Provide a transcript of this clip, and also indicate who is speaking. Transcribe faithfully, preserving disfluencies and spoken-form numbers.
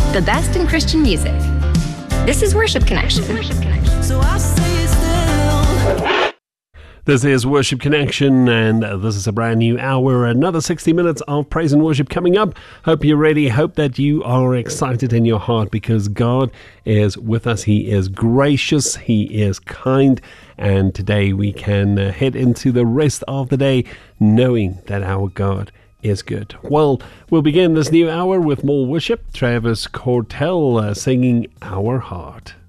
Speaker 1: the best in Christian music. This is Worship Connection.
Speaker 2: So I say still.
Speaker 3: This is Worship Connection, and this is a brand new hour, another sixty minutes of praise and worship coming up. Hope you're ready. Hope that you are excited in your heart, because God is with us. He is gracious. He is kind. And today we can uh, head into the rest of the day knowing that our God is good. Well, we'll begin this new hour with more worship. Travis Cortell uh, singing Our Heart.